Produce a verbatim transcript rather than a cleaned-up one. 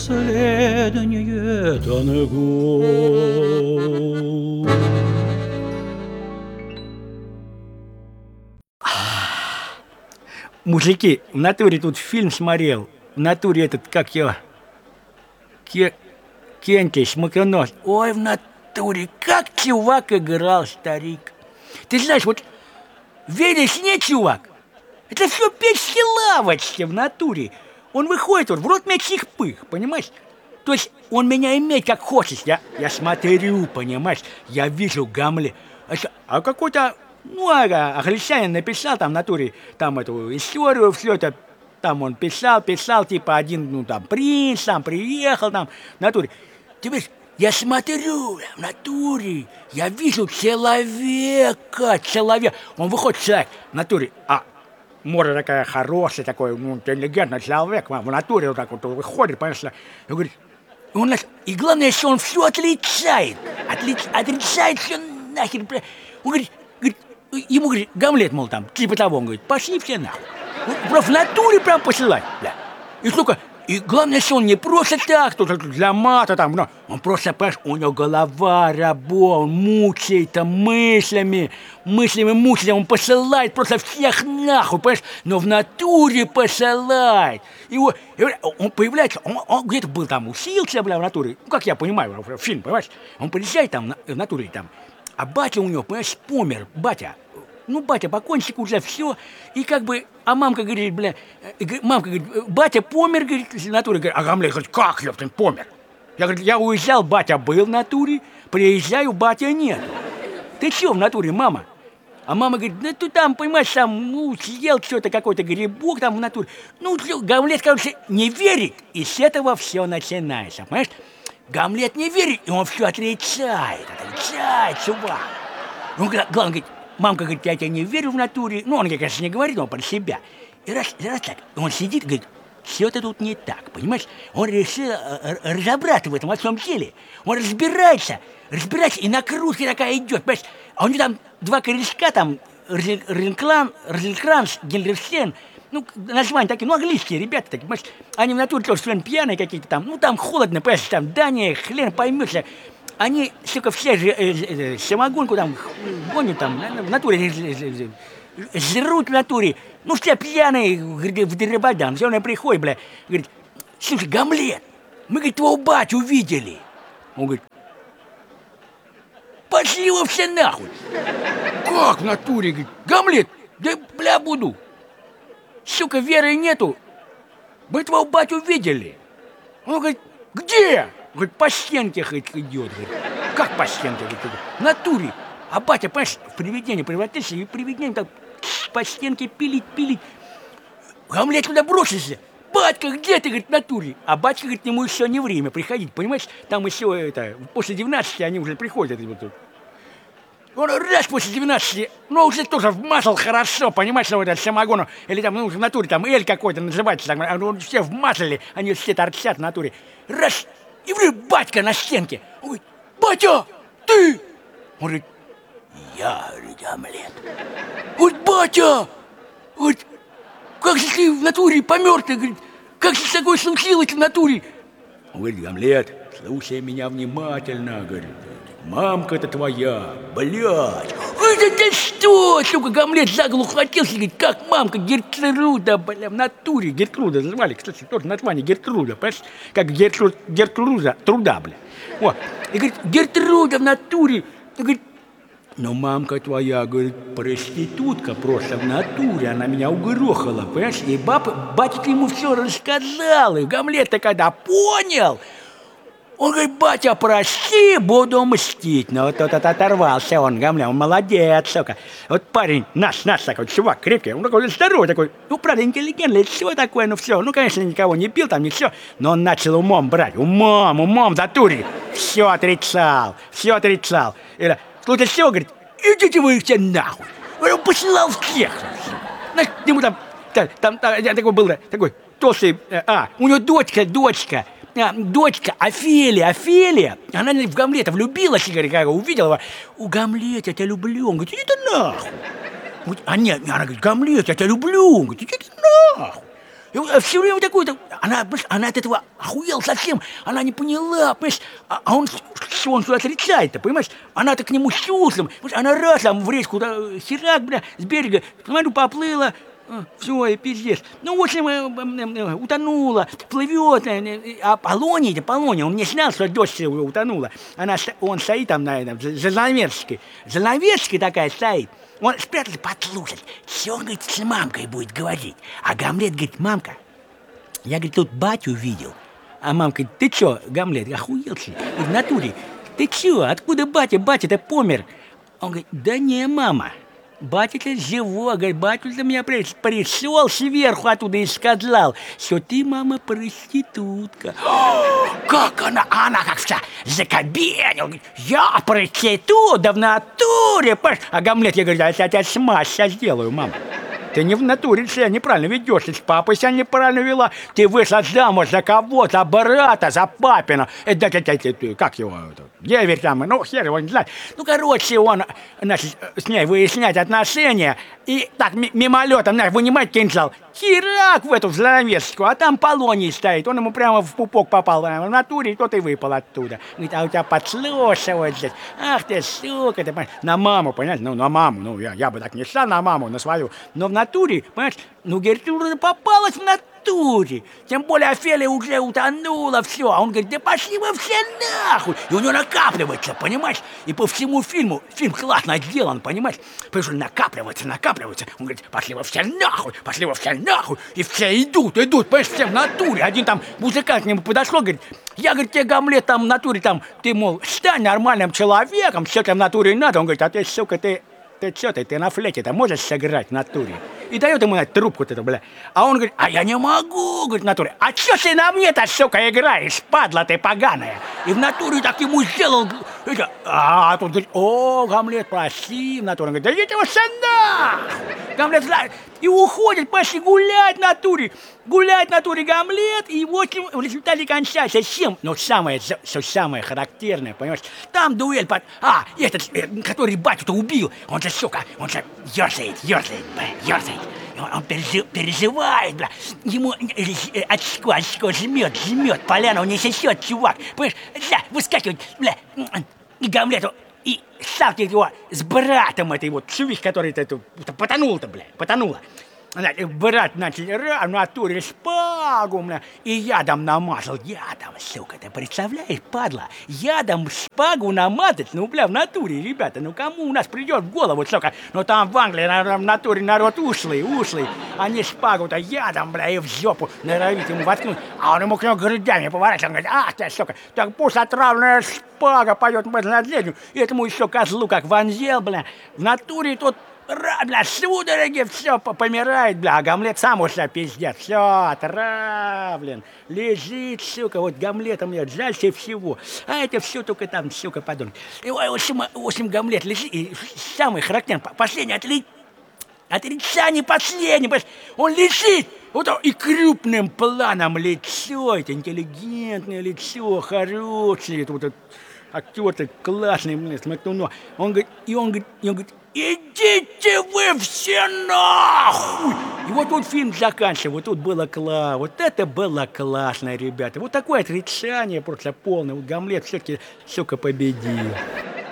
последнее танго. Мужики, в натуре тут фильм смотрел. В натуре этот, как его, Ке... Кенти, Смоконос. Ой, в натуре, как чувак играл, старик. Ты знаешь, вот веришь, не, чувак? Это все печки лавочки в натуре. Он выходит, вот, в рот мячих пых, понимаешь? То есть он меня имеет как хочет. Я, я смотрю, понимаешь? Я вижу Гамлет. А, а какой-то, ну, англичанин написал там в натуре, там эту историю, все это, там он писал, писал, типа один, ну, там, принц, там, приехал, там, в натуре. Ты видишь, я смотрю, в натуре, я вижу человека, человек. Он выходит, человек, в натуре, а море такая хорошая, такой, ну, интеллигентный человек, в натуре вот так вот выходит, понимаешь, и говорит, он, и главное, что он все отличает, отлич, отрицает все нахер. Он говорит, говорит, ему говорит, Гамлет, мол, там, типа того, он говорит, пошли все нахуй. Прям в натуре прям посылать, бля. И сколько, и главное, что он не просто так, тут для мата там, но он просто, понимаешь, у него голова работает, он мучается мыслями, мыслями мучается, он посылает просто всех нахуй, понимаешь, но в натуре посылает. И вот, и он появляется, он, он где-то был там, усилился, бля, в натуре, ну, как я понимаю, фильм, понимаешь, он приезжает там, в натуре там, а батя у него, понимаешь, помер, батя. Ну, батя покончик уже, все. И как бы, а мамка говорит, бля, мамка говорит, батя помер, говорит, в натуре. Говорит, а Гамлет говорит, как, ёптин, помер? Я говорю, я уезжал, батя был в натуре, приезжаю, батя нет. Ты чё в натуре, мама? А мама говорит, ну, ты там, понимаешь, там, ну, съел что-то, какой-то грибок там в натуре. Ну, Гамлет, короче, не верит, и с этого все начинается, понимаешь? Гамлет не верит, и он все отрицает, отрицает, чувак. Он, главное, говорит, мамка говорит, я тебе не верю в натуре. Ну, он, конечно, не говорит, он про себя. И раз, раз так, он сидит и говорит, все-то тут не так, понимаешь? Он решил разобраться в этом, во всем деле. Он разбирается, разбирается, и накрутка такая идет, понимаешь? А у него там два корешка, там, Ренклан, Розенкранц, Гильдерстейн, ну, названия такие, ну, английские ребята такие, понимаешь? Они в натуре тоже свои пьяные какие-то там, ну, там холодно, понимаешь, там, Дания, хрен поймется. Они, сука, все же э, э, самогонку там гонят там, в натуре, жрут в натуре. Ну, все пьяные, в Дербадан, все он приходит, бля, говорит, слушай, Гамлет, мы, говорит, твоего батю увидели. Он говорит, пошли его все нахуй. Как в натуре, говорит, Гамлет, да бля буду. Сука, веры нету. Мы твоего батю увидели. Он говорит, где? Говорит, по стенке хоть идет. Говорит, как по стенке? Говорит, в натуре. А батя, понимаешь, в привидение превратился, и привидение так по стенке пилить, пилить. Гамлет туда бросился. Батька, где ты, говорит, в натуре? А батька, говорит, ему еще не время приходить, понимаешь? Там еще это, после двенадцати они уже приходят. Он раз после двенадцати, ну, уже тоже вмазал хорошо, понимаешь, что это самогону, или там, ну, в натуре там эль какой-то называется, там, все вмазали, они все торчат в натуре. Раз, и вдруг батька на стенке. Он говорит, батя, ты? Он говорит, я, говорит, Гамлет. Он говорит, батя, говорит, как же ты в натуре помер, ты, говорит, как же такое случилось в натуре? Он говорит, Гамлет, слушай меня внимательно, говорит, мамка-то твоя, блядь. Это ты что, сука, Гамлет за голову хватился, говорит, как мамка Гертруда, бля, в натуре. Гертруда звали, кстати, тоже название Гертруда, понимаешь, как Гертруд, Гертруда, труда, бля. Вот. И говорит, Гертруда в натуре. И говорит, ну, мамка твоя, говорит, проститутка просто в натуре, она меня угрохала, понимаешь, и баб, батя ему все рассказал, и Гамлет-то когда понял, он говорит, батя, прости, буду мстить. Ну, вот этот оторвался он, Гамлет, он молодец, сука. Вот парень, наш, наш такой, чувак крепкий, он такой здоровый такой, ну, правда, интеллигентный, все такое, ну, все. Ну, конечно, никого не бил там, не все, но он начал умом брать, умом, умом, в натуре. Все отрицал, все отрицал. И, слушай, все, говорит, идите вы все нахуй. Он посылал всех. Знаешь, ему там, там, там, там такой был, такой толстый, а, у него дочка, дочка, А, дочка Офелия, Офелия, она в Гамлета влюбилась, и говорит, когда увидела его, у Гамлета, я тебя люблю. Он говорит, иди ты нахуй. А нет, она говорит, Гамлет, я тебя люблю. Он говорит, иди ты нахуй. И все время такое-то... Она, она от этого охуела совсем. Она не поняла, понимаешь? А, а он, что он что отрицает-то, понимаешь? Она-то к нему с чувством. Она раз там в речку, херак, бля, с берега, смотрю, поплыла. Все, и пиздец. Ну, в общем, утонула, плывет. А Полония, Полония, он не знал, что дочь его утонула. Она, он стоит там на этом, за занавесочкой. Занавесочка такая стоит. Он спрятался послушать, все, говорит, с мамкой будет говорить. А Гамлет говорит, мамка, я, говорит, тут батю видел. А мамка говорит, ты чё, Гамлет, охуел что ли? В натуре, ты чё, откуда батя? Батя-то помер. Он говорит, да не, мама. Батя-то живой, говорит, батя-то меня пришел сверху оттуда и сказал, что ты, мама, проститутка. Как она, она как вся закобенила, говорит, я проститут, да в натуре, понимаешь? А Гамлет, я говорю, я тебя смазь сейчас сделаю, мама. Ты не в натуре себя неправильно ведешь, ты с папой себя неправильно вела. Ты вышла замуж за кого? За брата, за папина. Это, это, это, это, как его? Деверь там, ну, хер его не знает. Ну, короче, он, значит, с ней выяснять отношения. И так мимолетом, знаешь, вынимать кинжал. Херак в эту занавеску, а там Полоний стоит. Он ему прямо в пупок попал в натуре, и тот и выпал оттуда. Говорит, а у тебя подслушивают здесь. Ах ты, сука, ты, понимаешь, на маму, понимаешь? Ну, на маму, ну, я, я бы так не стал на маму, на свою. Но в натуре, понимаешь, ну, Гертруда попалась в натуре. Тем более Офелия уже утонула, все. А он говорит, да пошли вы все нахуй. И у него накапливается, понимаешь? И по всему фильму, фильм классно сделан, понимаешь? Потому что накапливается, накапливается. Он говорит, пошли вы все нахуй, пошли вы все нахуй. И все идут, идут, понимаешь, все в натуре. Один там музыкант к нему подошел, говорит, я, говорит, тебе, Гамлет, там в натуре, там, ты, мол, стань нормальным человеком, все там в натуре надо. Он говорит, а ты, сука, ты... Ты что ты, ты на флейте-то можешь сыграть в натуре? И дает ему на трубку-то, бля. А он говорит, а я не могу, говорит, в натуре. А чё ты на мне-то, сука, играешь, падла ты поганая? И в натуре так ему сделал, это, а тут говорит, о, Гамлет, прости, в натуре. Он говорит, да идите вы сюда! Гамлет знает, и уходит, пошли гулять в натуре. Гулять в натуре Гамлет, и вот в результате кончается чем? Но самое, что самое характерное, понимаешь, там дуэль, под... а, этот, который батю-то убил, он же, сука, он же ёрзает, ёрзает, бля, ёрзает. Он, он пережив, переживает, бля. Ему э, очко, очко жмет, жмет, поляну не сосет, чувак. Понимаешь, да, выскакивает, бля, и Гамлету, и сталкивает его с братом этой вот чувихи, который-то потонул-то, бля, потонула. Брат начал в натуре шпагу, бля, и ядом намазал. Ядом, сука, ты представляешь, падла? Ядом шпагу намазать? Ну, бля, в натуре, ребята, ну кому у нас придет в голову, сука? Ну там в Англии в натуре народ ушлый, ушлый. Они шпагу-то ядом, бля, и в жопу норовит ему воткнуть. А он ему к нему грудями поворачивается, он говорит, ах ты, сука, так пусть отравленная шпага пойдет в наследию. И этому еще козлу как вонзел, бля, в натуре тот... Ра, бля, судороги, все помирает, бля, а Гамлет сам уже пиздец, все, отравлен, лежит, сука, вот Гамлета мне жальше всего, а это все только там, сука, подумай. И, в общем, в общем, Гамлет лежит, и самый характерный, последний отли... отрицание последний, он лежит, вот и крупным планом лицо, это интеллигентное лицо, хорошее, это вот этот актер-то классный, блин, Смоктунов. Он говорит, и он говорит, и он говорит, идите вы все нахуй! И вот тут фильм заканчивается, вот тут было классно, вот это было классно, ребята. Вот такое отрицание просто полное. Вот Гамлет все-таки, сука, победил.